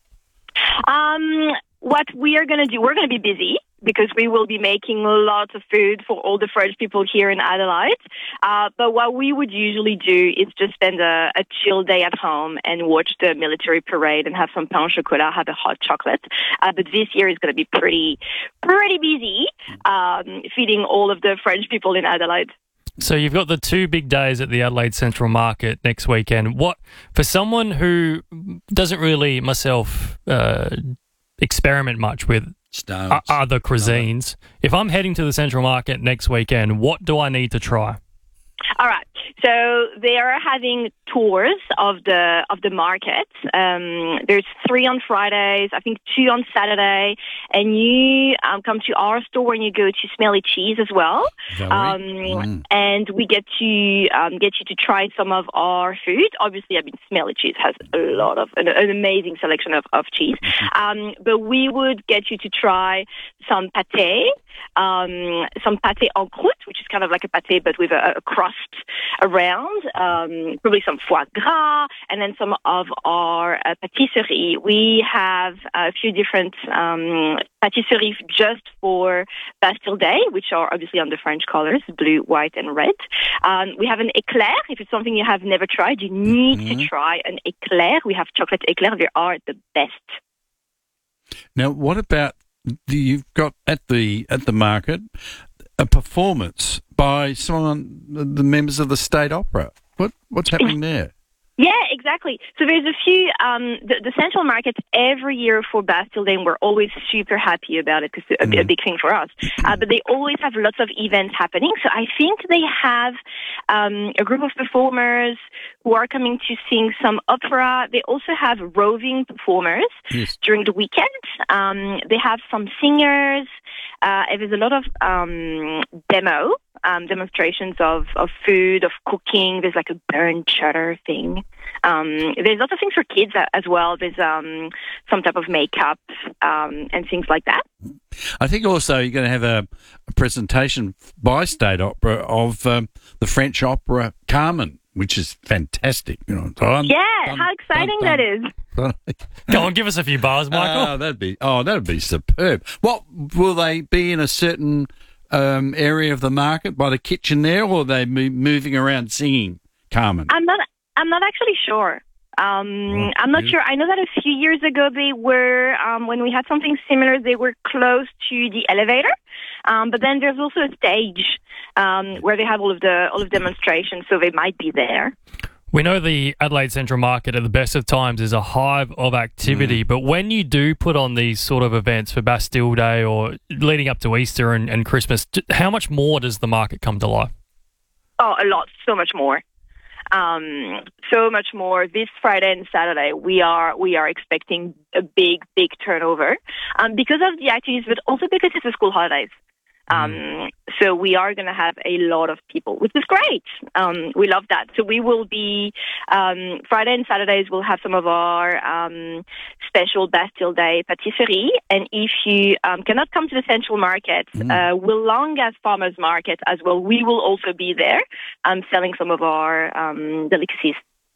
Um, what we are going to do, we're going to be busy because we will be making lots of food for all the French people here in Adelaide. Uh, but what we would usually do is just spend a, a chill day at home and watch the military parade and have some pain au chocolat, have a hot chocolate. Uh, but this year is going to be pretty, pretty busy, um, feeding all of the French people in Adelaide. So you've got the two big days at the Adelaide Central Market next weekend. What, for someone who doesn't really, myself, uh, experiment much with o- other cuisines, if I'm heading to the Central Market next weekend, what do I need to try? All right. So they are having tours of the of the market. Um, there's three on Fridays, I think two on Saturday, and you um, come to our store and you go to Smelly Cheese as well. Um, mm. And we get to um, get you to try some of our food. Obviously, I mean, Smelly Cheese has a lot of an, an amazing selection of, of cheese. Um, but we would get you to try some pâté, um, some pâté en croûte, which is kind of like a pâté but with a, a crust around, um, probably some foie gras, and then some of our uh, patisserie. We have a few different um, patisserie just for Bastille Day, which are obviously on the French colors, blue, white, and red. Um, we have an éclair. If it's something you have never tried, you need mm-hmm. to try an éclair. We have chocolate éclair. They are the best. Now, what about the, you've got at the at the market a performance by someone, the members of the State Opera. What what's happening there? Yeah, exactly. So there's a few, um, the, the Central Market every year for Bastille Day, and we're always super happy about it because it's a, mm. a big thing for us. Uh, but they always have lots of events happening. So I think they have um, a group of performers who are coming to sing some opera. They also have roving performers yes. during the weekend. Um, they have some singers. Uh, and there's a lot of um, demo. Um, demonstrations of, of food, of cooking. There's like a burnt cheddar thing. Um, there's lots of things for kids as well. There's um, some type of makeup um, and things like that. I think also you're going to have a, a presentation by State Opera of um, the French opera Carmen, which is fantastic. You know, dun, yeah, dun, how exciting dun, that is. Dun. Go on, give us a few bars, Michael. Oh, that'd be oh, that'd be superb. What will they be in a certain Um, area of the market by the kitchen there, or are they mo- moving around singing Carmen? I'm not. I'm not actually sure. Um, oh, I'm not yeah. sure. I know that a few years ago they were, um, when we had something similar, they were close to the elevator. Um, but then there's also a stage um, where they have all of the all of demonstrations, so they might be there. We know the Adelaide Central Market at the best of times is a hive of activity, mm. but when you do put on these sort of events for Bastille Day or leading up to Easter and, and Christmas, how much more does the market come to life? Oh, a lot, so much more. Um, so much more. This Friday and Saturday, we are we are expecting a big, big turnover um, because of the activities, but also because it's the school holidays. Um, mm. So we are going to have a lot of people, which is great. Um, we love that. So we will be, um, Friday and Saturdays, we'll have some of our um, special Bastille Day patisserie. And if you um, cannot come to the Central Market, mm. uh, Willonga Farmers Market as well, we will also be there um, selling some of our um, delicacies.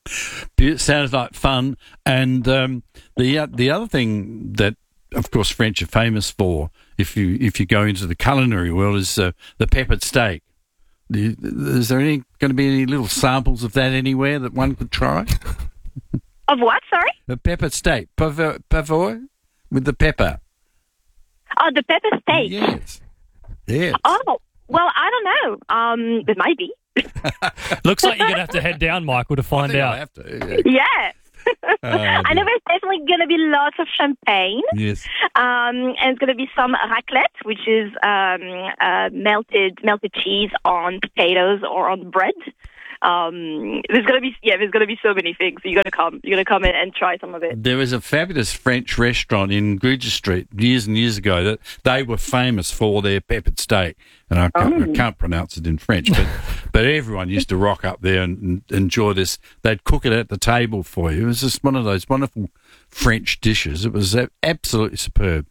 It sounds like fun. And um, the uh, the other thing that, of course, French are famous for, if you if you go into the culinary world, is uh, the peppered steak. Is there any going to be any little samples of that anywhere that one could try? Of what? Sorry. The peppered steak, pavot, pavot with the pepper. Oh, the pepper steak. Yes. Yes. Oh, well, I don't know. Um, there might be. Looks like you're going to have to head down, Michael, to find out. I have to. Yeah. Oh, I know there's definitely going to be lots of champagne. Yes. Um, and it's going to be some raclette, which is um, uh, melted melted cheese on potatoes or on bread. Um, there's going to be yeah, there's going to be so many things. So you got to come. You're going to come in and try some of it. There was a fabulous French restaurant in Guja Street years and years ago that they were famous for their peppered steak, and I can't, Oh. I can't pronounce it in French, but but everyone used to rock up there and, and enjoy this. They'd cook it at the table for you. It was just one of those wonderful French dishes. It was a- absolutely superb.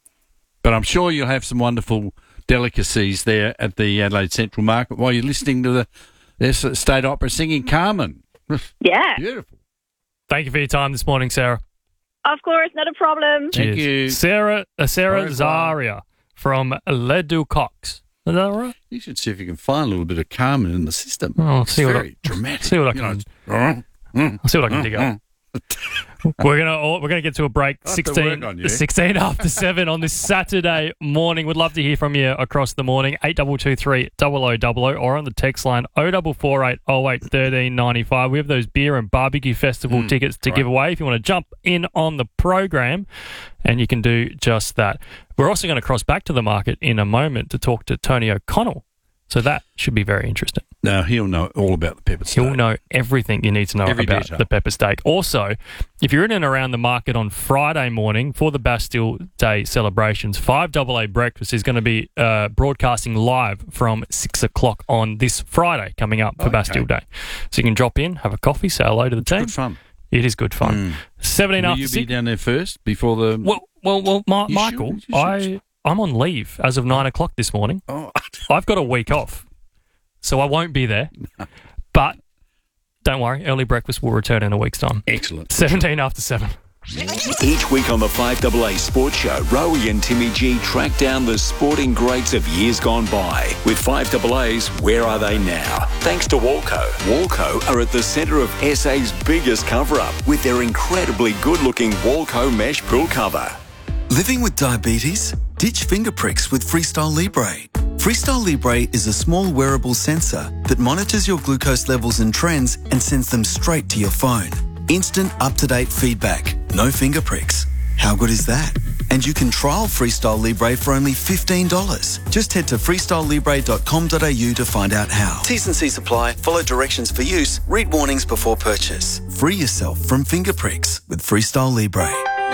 But I'm sure you'll have some wonderful delicacies there at the Adelaide Central Market while you're listening to the There's State Opera singing Carmen. Yeah. Beautiful. Thank you for your time this morning, Sarah. Of course, not a problem. Cheers. you. Sarah, uh, Sarah Au revoir. Zaria from Les Deux Coqs. Is that right? You should see if you can find a little bit of Carmen in the system. Oh, I'll it's see what very I, dramatic. See what I you can. know, mm, I'll see what I can dig up. We're gonna we're gonna get to a break. I have to sixteen, work on you. sixteen after seven on this Saturday morning. Would love to hear from you across the morning. Eight double two three double o double o or on the text line oh double four eight oh eight thirteen ninety five. We have those beer and barbecue festival Mm, tickets to right. give away if you want to jump in on the program, and you can do just that. We're also going to cross back to the market in a moment to talk to Tony O'Connell. So that should be very interesting. Now, he'll know all about the pepper steak. He'll know everything you need to know Every about detail. the pepper steak. Also, if you're in and around the market on Friday morning for the Bastille Day celebrations, five double A Breakfast is going to be uh, broadcasting live from six o'clock on this Friday coming up for Okay. Bastille Day. So you can drop in, have a coffee, say hello to the team. Good fun. It is good fun. Mm. seventeen Will after you be six. down there first before the... Well, well, well, Ma- You Michael, should, you should. I, I'm on leave as of nine o'clock this morning. Oh. I've got a week off, so I won't be there. But don't worry, early breakfast will return in a week's time. Excellent. seventeen after seven. Each week on the five double A Sports Show, Rowie and Timmy G track down the sporting greats of years gone by. With five double A's Where Are They Now? Thanks to Walco. Walco are at the centre of S A's biggest cover-up with their incredibly good-looking Walco mesh pool cover. Living with diabetes? Ditch finger pricks with Freestyle Libre. Freestyle Libre is a small wearable sensor that monitors your glucose levels and trends and sends them straight to your phone. Instant up-to-date feedback. No finger pricks. How good is that? And you can trial Freestyle Libre for only fifteen dollars. Just head to freestyle libre dot com dot a u to find out how. T's and C's apply. Follow directions for use. Read warnings before purchase. Free yourself from finger pricks with Freestyle Libre.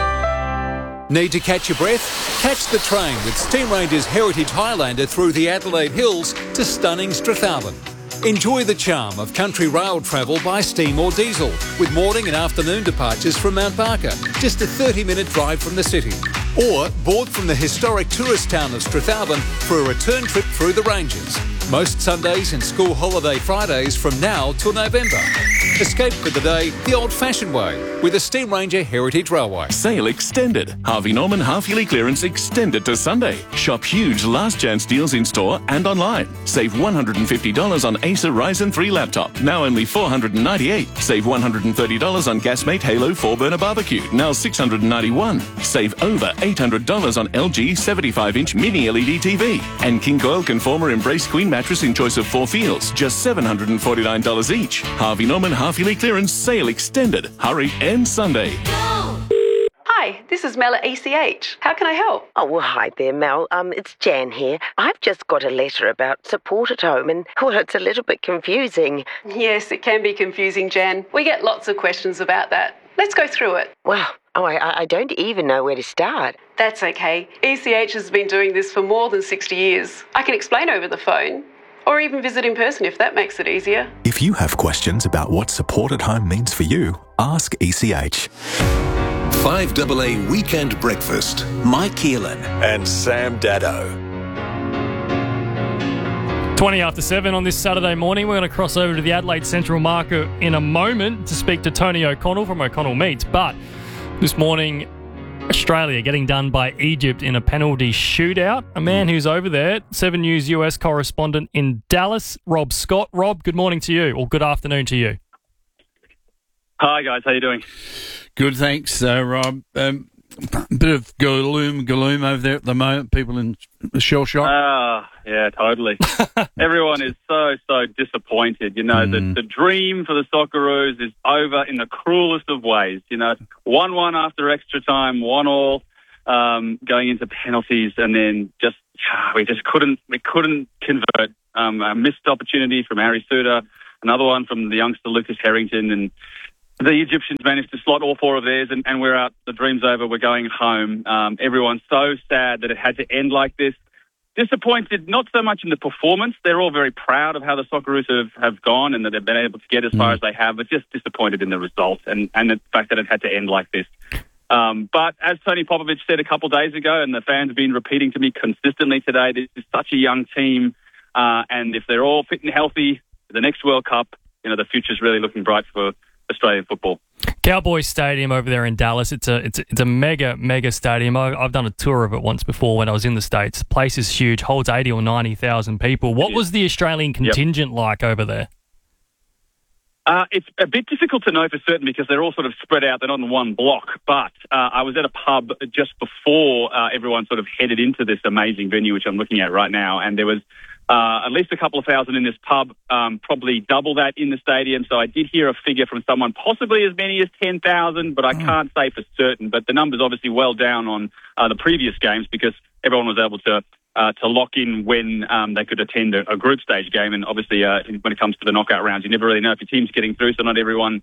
Need to catch your breath? Catch the train with Steam Ranger's Heritage Highlander through the Adelaide Hills to stunning Strathalbyn. Enjoy the charm of country rail travel by steam or diesel, with morning and afternoon departures from Mount Barker, just a thirty minute drive from the city. Or board from the historic tourist town of Strathalbyn for a return trip through the Ranges. Most Sundays and school holiday Fridays from now till November. Escape for the day the old-fashioned way with the Steam Ranger Heritage Railway. Sale extended. Harvey Norman half-yearly clearance extended to Sunday. Shop huge last chance deals in store and online. Save one hundred fifty dollars on Acer Ryzen three laptop, now only four hundred ninety-eight dollars. Save one hundred thirty dollars on Gasmate Halo four burner barbecue, now six hundred ninety-one dollars. Save over eight hundred dollars on L G seventy-five inch mini L E D T V. And King Coil Conformer Embrace Queen mattress in choice of four feels, just seven hundred forty-nine dollars each. Harvey Norman half-yearly clearance sale extended. Hurry, ends Sunday. Hi, this is Mel at E C H. How can I help? Oh, well, hi there, Mel. Um, it's Jan here. I've just got a letter about support at home and, well, it's a little bit confusing. Yes, it can be confusing, Jan. We get lots of questions about that. Let's go through it. Well, Oh, I, I don't even know where to start. That's okay. E C H has been doing this for more than sixty years. I can explain over the phone, or even visit in person if that makes it easier. If you have questions about what support at home means for you, ask E C H. five double A Weekend Breakfast. Mike Keelan and Sam Daddo. twenty after seven on this Saturday morning. We're going to cross over to the Adelaide Central Market in a moment to speak to Tony O'Connell from O'Connell Meats. But this morning, Australia getting done by Egypt in a penalty shootout. A man who's over there, seven News U S correspondent in Dallas, Rob Scott. Rob, good morning to you, or good afternoon to you. Hi, guys. How you doing? Good, thanks, uh, Rob. Um, bit of gloom, gloom over there at the moment. People in shell shock. Ah, uh, yeah, totally. Everyone is so, so disappointed. You know, mm. the, the dream for the Socceroos is over in the cruelest of ways. You know, one one after extra time, one all, um, going into penalties, and then just we just couldn't we couldn't convert. Um, a missed opportunity from Harry Suter, another one from the youngster Lucas Harrington, and the Egyptians managed to slot all four of theirs, and, and we're out. The dream's over. We're going home. Um, everyone's so sad that it had to end like this. Disappointed, not so much in the performance. They're all very proud of how the Socceroos have, have gone and that they've been able to get as far as they have, but just disappointed in the result and, and the fact that it had to end like this. Um, but as Tony Popovich said a couple of days ago, and the fans have been repeating to me consistently today, this is such a young team, uh, and if they're all fit and healthy for the next World Cup, you know, the future's really looking bright for Australian football. Cowboys Stadium over there in Dallas. It's a it's a, it's a mega mega stadium. I, I've done a tour of it once before when I was in the States. The place is huge, holds eighty or ninety thousand people. What was the Australian contingent yep. like over there? Uh, it's a bit difficult to know for certain because they're all sort of spread out. They're not in one block. But uh, I was at a pub just before uh, everyone sort of headed into this amazing venue, which I'm looking at right now, and there was Uh, at least a couple of thousand in this pub, um, probably double that in the stadium. So I did hear a figure from someone, possibly as many as ten thousand, but I mm. can't say for certain. But the number's obviously well down on uh, the previous games because everyone was able to uh, to lock in when um, they could attend a, a group stage game. And obviously, uh, when it comes to the knockout rounds, you never really know if your team's getting through, so not everyone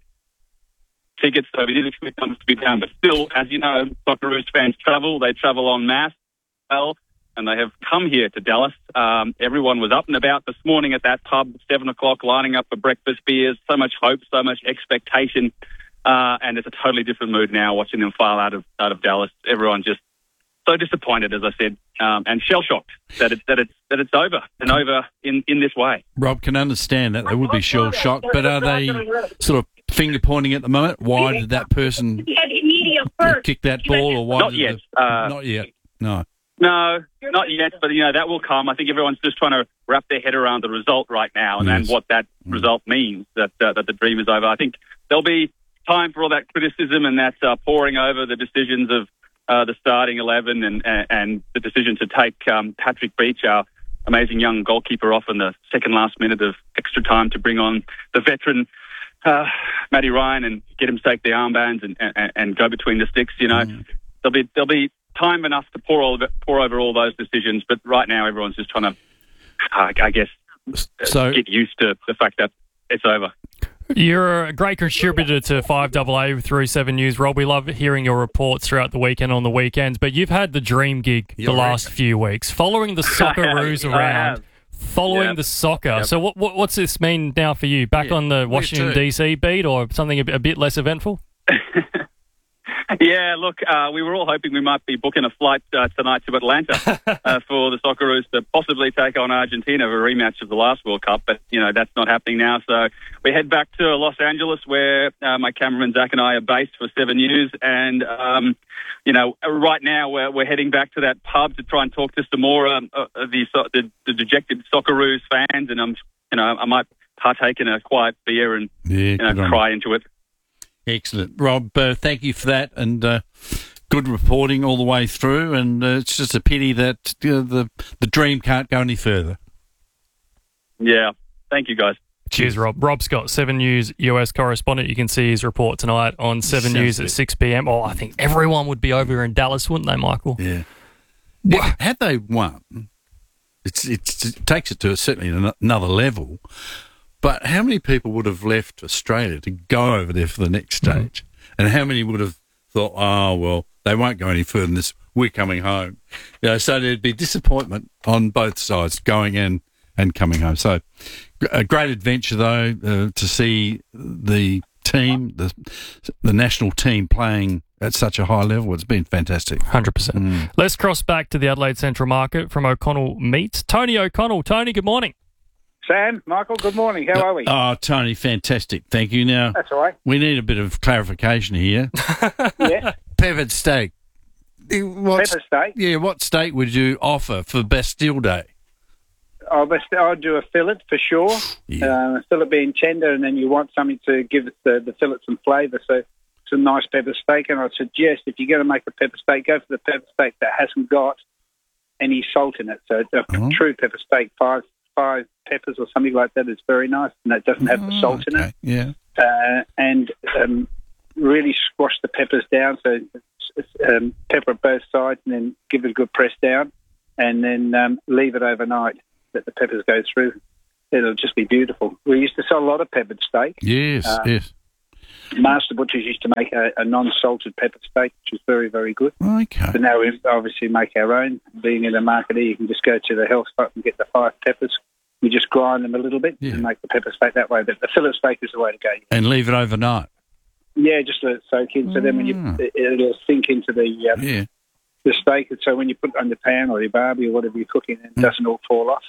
tickets. So we did expect numbers to be down. But still, as you know, Socceroos fans travel. They travel en masse. Well, and they have come here to Dallas. Um, everyone was up and about this morning at that pub, seven o'clock, lining up for breakfast, beers, so much hope, so much expectation. Uh, and it's a totally different mood now watching them file out of out of Dallas. Everyone just so disappointed, as I said, um, and shell-shocked that, it, that, it's, that it's over and over in, in this way. Rob, can understand that. They would be shell-shocked, but are they sort of finger-pointing at the moment? Why did that person kick that ball? Or why Not did yet. The, uh, not yet, no. No, not yet, but, you know, that will come. I think everyone's just trying to wrap their head around the result right now and, Yes. and what that mm. result means, that uh, that the dream is over. I think there'll be time for all that criticism and that uh, pouring over the decisions of uh, the starting eleven and, and, and the decision to take um, Patrick Beach, our amazing young goalkeeper, off in the second last minute of extra time to bring on the veteran uh, Matty Ryan and get him to take the armbands and, and, and go between the sticks. You know, mm. there'll be there'll be time enough to pour all of it, pour over all those decisions, but right now everyone's just trying to, uh, I guess, so, get used to the fact that it's over. You're a great contributor to five double A through seven News, Rob. We love hearing your reports throughout the weekend on the weekends, but you've had the dream gig You're the right. last few weeks, following the Socceroos around, following yep. the soccer. Yep. So what, what what's this mean now for you? Back yeah, on the Washington D C beat or something a bit, a bit less eventful? Yeah, look, uh, we were all hoping we might be booking a flight uh, tonight to Atlanta uh, for the Socceroos to possibly take on Argentina for a rematch of the last World Cup, but, you know, that's not happening now. So we head back to Los Angeles where uh, my cameraman Zach and I are based for seven News, and, um, you know, right now we're, we're heading back to that pub to try and talk to some more um, uh, the, the, the dejected Socceroos fans, and, I'm, you know, I might partake in a quiet beer and yeah, you know, cry into it. Excellent. Rob, uh, thank you for that, and uh, good reporting all the way through, and uh, it's just a pity that uh, the the dream can't go any further. Yeah. Thank you, guys. Cheers, Rob. Rob Scott, seven News U S correspondent. You can see his report tonight on seven News at six p.m. Oh, I think everyone would be over in Dallas, wouldn't they, Michael? Yeah. Had, had they won, it's, it's, it takes it to certainly another level. But how many people would have left Australia to go over there for the next stage? Mm. And how many would have thought, oh, well, they won't go any further than this. We're coming home. You know, so there'd be disappointment on both sides, going in and coming home. So a great adventure, though, uh, to see the team, the the national team playing at such a high level. It's been fantastic. one hundred percent. Mm. Let's cross back to the Adelaide Central Market from O'Connell Meats. Tony O'Connell. Tony, good morning. Sam, Michael, good morning. How are we? Oh, Tony, fantastic. Thank you. Now, that's all right. We need a bit of clarification here. Yeah. Peppered steak. What's, Pepper steak? Yeah, what steak would you offer for Bastille Day? Oh, I'd do a fillet for sure. Yeah. Uh, fillet being tender, and then you want something to give it the, the fillet some flavour. So some nice pepper steak. And I'd suggest if you're going to make a pepper steak, go for the pepper steak that hasn't got any salt in it. So a Oh. true pepper steak, five five peppers or something like that is very nice, and that doesn't have the salt in it. Yeah. Uh, and um, really squash the peppers down. So um, pepper at both sides, and then give it a good press down, and then um, leave it overnight. Let the peppers go through. It'll just be beautiful. We used to sell a lot of peppered steak. Yes, Uh, yes. Master Butchers used to make a, a non-salted peppered steak, which was very, very good. Okay. But now we obviously make our own. Being in a market here, you can just go to the health spot and get the five peppers. We just grind them a little bit and make the pepper steak that way. But the fillet steak is the way to go. And leave it overnight. Yeah, just let it soak in. So then when you, it, it'll sink into the um, Yeah. the steak. And so when you put it on your pan or your barbie or whatever you're cooking, it doesn't all fall off.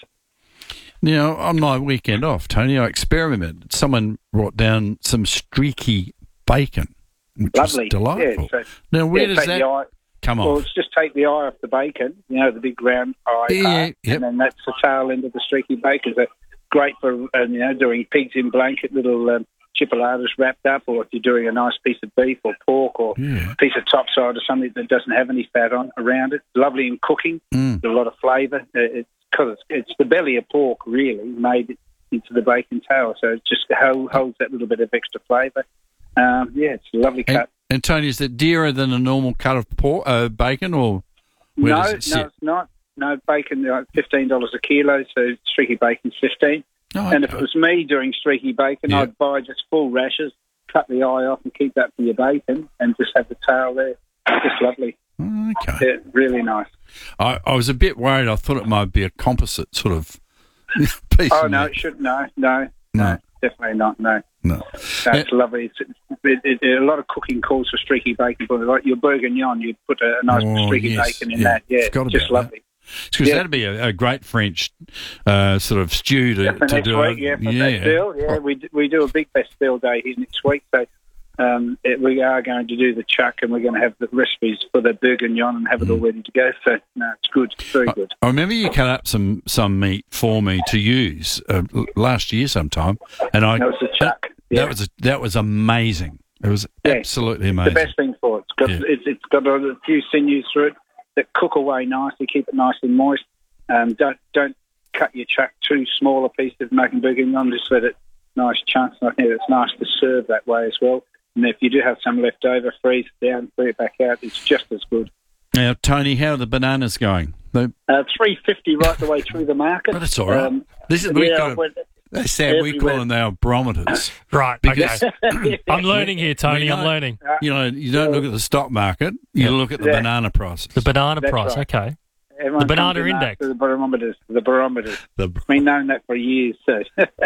Now, on my weekend off, Tony, I experimented. Someone brought down some streaky bacon, which Lovely. was delightful. Yeah, so, now, where yeah, does take that the eye, come Well, off? it's just take the eye off the bacon, you know, the big round eye Yeah, part, yep. and then that's the tail end of the streaky bacon. So great for, um, you know, doing pigs in blanket, little um, chipolatas wrapped up, or if you're doing a nice piece of beef or pork or a piece of topside or something that doesn't have any fat on around it. Lovely in cooking, Mm. a lot of flavour. Uh, It's because it's, it's the belly of pork, really, made into the bacon tail, so it just hold, holds that little bit of extra flavour. Um, yeah, it's a lovely And, cut. and Tony, is it dearer than a normal cut of pork, uh, bacon, or where No, does it no, sit? it's not. No, bacon, uh, fifteen dollars a kilo, so streaky bacon's fifteen. Oh, and if it was me doing streaky bacon, Yeah. I'd buy just full rashers, cut the eye off and keep that for your bacon, and just have the tail there. Just lovely. Okay. Yeah, really nice. I, I was a bit worried. I thought it might be a composite sort of piece. Oh, of no, meat. it should, no, no, No. definitely not, no. No. That's lovely. It's, it, it, it, a lot of cooking calls for streaky bacon, but like your bourguignon, you'd put a, a nice Oh, streaky yes, bacon in yeah. that. Yeah, Forgot just about lovely. Because Yeah. that'd be a, a great French uh, sort of stew to, Yeah, for to next do. week, it. yeah, for Bastille. Yeah, we, d- we do a big Bastille day here next week, so um, it, we are going to do the chuck, and we're going to have the recipes for the bourguignon and have it all ready to go. So, no, it's good. It's very good. I remember you cut up some, some meat for me to use uh, l- last year sometime, and I That was the chuck. That, Yeah. was a, that was amazing. It was absolutely amazing. The best thing for it. It's got, Yeah. it's, it's got a few sinews through it that cook away nicely, keep it nice and moist. Um, don't don't cut your chuck too small a piece of making bourguignon, just let it nice chunks. And I think it's nice to serve that way as well. And if you do have some left over, freeze it down, bring it back out. It's just as good. Now, Tony, how are the bananas going? They, Uh, three fifty right the way through the market. But that's all right. Um, This is we yeah, got a- went they said we call everywhere. them our barometers. Right, Because okay. I'm learning here, Tony. We I'm don't- learning. You know, you don't look at the stock market. You look at the Yeah. banana prices. The banana That's price, right. okay. Everyone The banana comes in index. after The barometers. The barometers. The, We've known that for years. So.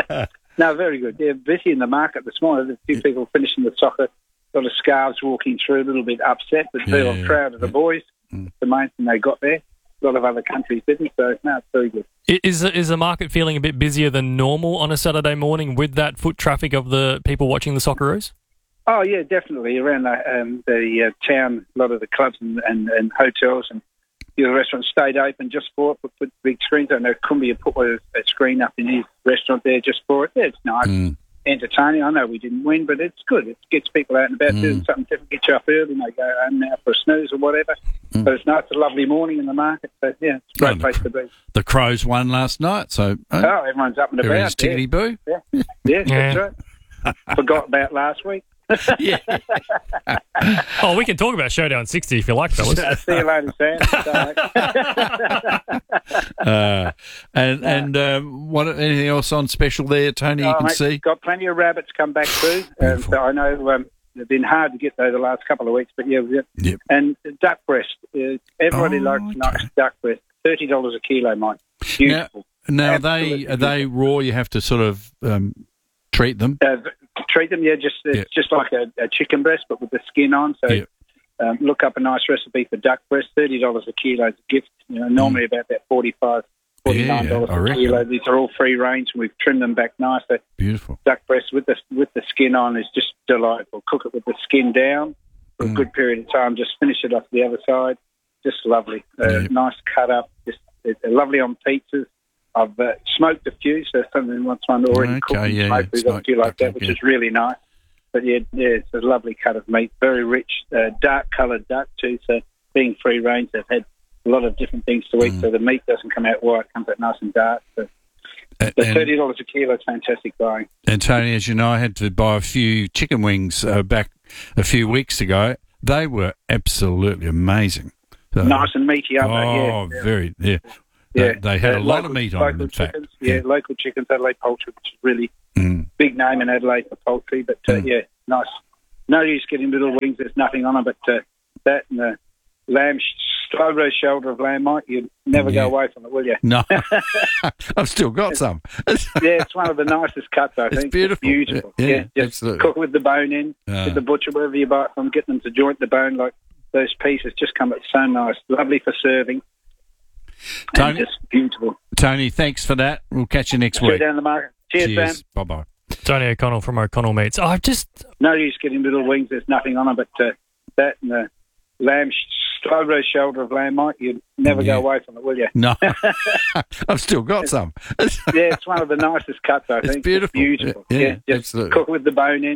No, very good. Yeah, busy in the market this morning. There's a few people finishing the soccer. A lot of scarves walking through, a little bit upset, but still Yeah, proud of the boys. The main thing they got there. A lot of other countries didn't, so no, it's very good. I- Is the, is the market feeling a bit busier than normal on a Saturday morning with that foot traffic of the people watching the Socceroos? Oh, yeah, definitely. Around the, um, the uh, town, a lot of the clubs and, and, and hotels and you know, the restaurants stayed open just for it, put, put big screens. I know Cumbia put a, a screen up in his restaurant there just for it. Yeah, it's nice. Mm. Entertaining. I know we didn't win, but it's good. It gets people out and about Mm. doing something different, get you up early, and they go home now for a snooze or whatever. Mm. But it's nice. It's a lovely morning in the market. So, yeah, it's a great Oh, place to be. The Crows won last night, so uh, Oh, everyone's up and everyone's about. tickety boo. Yeah, yeah, yeah, Yeah. that's right. Forgot about last week. Yeah. Oh, we can talk about Showdown sixty if you like, fellas. See you later, Sam. uh, and and um, what anything else on special there, Tony? You Oh, can mate, see. got plenty of rabbits come back through. Um, so I know um, they've been hard to get though the last couple of weeks, but yeah. yeah. Yep. And duck breast. Uh, everybody Oh, likes okay. nice duck breast. thirty dollars a kilo, Mike. Beautiful. Now, are they are they raw? You have to sort of um, treat them. Uh, treat them, yeah, just it's Yeah. just like a, a chicken breast, but with the skin on. So Yeah. um, look up a nice recipe for duck breast. thirty dollars a kilo is a gift. You know, normally about that forty-five, forty-nine dollars Yeah, I a reckon. kilo. These are all free range, and we've trimmed them back nice. So Beautiful. duck breast with the with the skin on is just delightful. Cook it with the skin down for Mm. a good period of time. Just finish it off the other side. Just lovely. Uh, Yep. Nice cut up. Just it's lovely on pizzas. I've uh, smoked a few, so someone wants one already Okay, cooked and yeah, smoked. We've got a smoked, few like okay, that, which yeah. is really nice. But yeah, yeah, it's a lovely cut of meat, very rich, uh, dark coloured duck too. So being free range, they've had a lot of different things to eat, Mm. so the meat doesn't come out white, it comes out nice and dark. So And, the thirty dollars a kilo is fantastic buying. and Tony, as you know, I had to buy a few chicken wings uh, back a few weeks ago. They were absolutely amazing. So- Nice and meaty, aren't oh, they? Yeah, yeah. very, yeah. Yeah, They, they had Uh, a lot local- of meat on local them, in fact. chickens, yeah, local chickens, Adelaide Poultry, which is really Mm. big name in Adelaide for poultry. But uh, yeah, nice. No use getting little wings. There's nothing on them, but uh, that and the lamb, slow roast shoulder of lamb, Mike. You'd never Yeah. go away from it, will you? No, I've still got some. Yeah, it's one of the nicest cuts, I It's think. beautiful. Beautiful. Yeah, yeah, just absolutely. cook it with the bone in. Ah. Get the butcher, wherever you buy it from, get them to joint the bone like those pieces. Just come out so nice. Lovely for serving. Tony, And just beautiful. Tony, thanks for that. We'll catch you next See you week. down the market. Cheers, Sam. Bye bye. Tony O'Connell from O'Connell Meats. I just No use getting little wings. There's nothing on them, but uh, that and the lamb, slow roast shoulder of lamb, Mike. You'd never Yeah. go away from it, will you? No, I've still got some. Yeah, it's one of the nicest cuts, I It's think. beautiful. Beautiful. Yeah, just absolutely. cook it with the bone in.